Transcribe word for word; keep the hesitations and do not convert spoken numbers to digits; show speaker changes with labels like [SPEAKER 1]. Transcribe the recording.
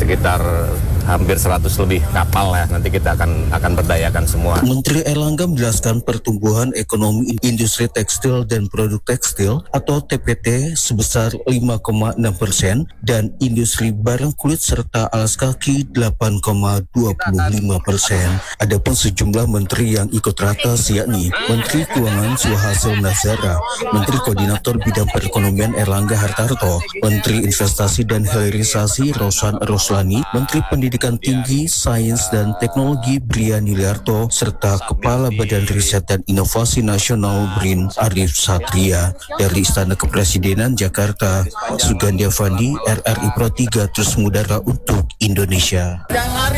[SPEAKER 1] sekitar hampir seratus lebih kapal ya. Nanti kita akan akan berdayakan semua.
[SPEAKER 2] Menteri Erlangga menjelaskan pertumbuhan ekonomi industri tekstil dan produk tekstil atau T P T sebesar lima koma enam persen dan industri barang kulit serta alas kaki delapan koma dua lima persen. Adapun sejumlah menteri yang ikut ratas yakni Menteri Keuangan Suhasil Nazara, Menteri Koordinator Bidang Perekonomian Erlangga Hartarto, Menteri Investasi dan Hilirisasi Rosan Roslani, Menteri Pendidikan Tinggi, Sains dan Teknologi Brian Yuliarto, serta Kepala Badan Riset dan Inovasi Nasional BRIN Arif Satria. Dari Istana Kepresidenan Jakarta, Sugandi Avandi, R R I Pro tiga Terus Mudara untuk Indonesia.